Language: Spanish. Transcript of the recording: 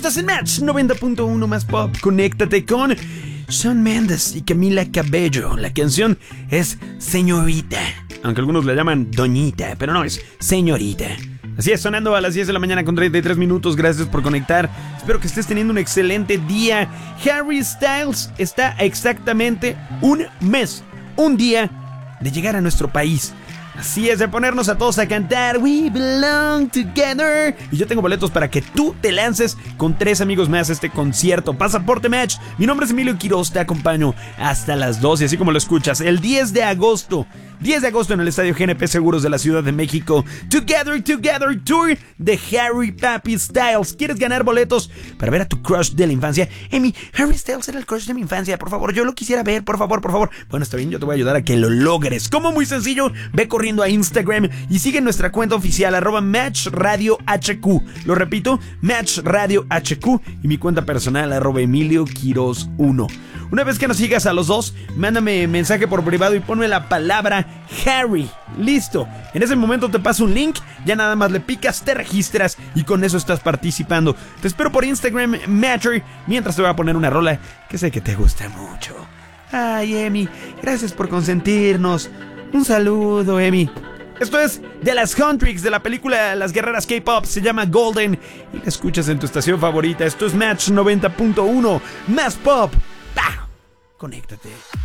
Estás en Match 90.1 más pop. Conéctate con Shawn Mendes y Camila Cabello. La canción es Señorita, aunque algunos la llaman Doñita, pero no, es Señorita. Así es, sonando a las 10 de la mañana con 33 minutos. Gracias por conectar. Espero que estés teniendo un excelente día. Harry Styles está a exactamente un mes, un día de llegar a nuestro país. Así es, de ponernos a todos a cantar We Belong Together. Y yo tengo boletos para que tú te lances con 3 amigos más a este concierto. Pasaporte Match. Mi nombre es Emilio Quiroz, te acompaño hasta las 12, así como lo escuchas. El 10 de agosto en el Estadio GNP Seguros de la Ciudad de México. Together Tour de Harry Papi Styles. ¿Quieres ganar boletos para ver a tu crush de la infancia? Emi, Harry Styles era el crush de mi infancia. Por favor, yo lo quisiera ver, por favor. Bueno, está bien, yo te voy a ayudar a que lo logres. ¿Cómo? Muy sencillo. Ve corriendo a Instagram y sigue nuestra cuenta oficial @MatchRadioHQ. Lo repito, MatchRadioHQ, y mi cuenta personal Emilio Quiroz 1. Una vez que nos sigas a los dos, mándame mensaje por privado y ponme la palabra Harry. Listo. En ese momento te paso un link, ya nada más le picas, te registras y con eso estás participando. Te espero por Instagram, Matcher, mientras te voy a poner una rola que sé que te gusta mucho. Ay, Emi, gracias por consentirnos. Un saludo, Emi. Esto es de las Huntrix, de la película Las Guerreras K-Pop. Se llama Golden y la escuchas en tu estación favorita. Esto es Match 90.1 más pop. ¡Pah! Conéctate.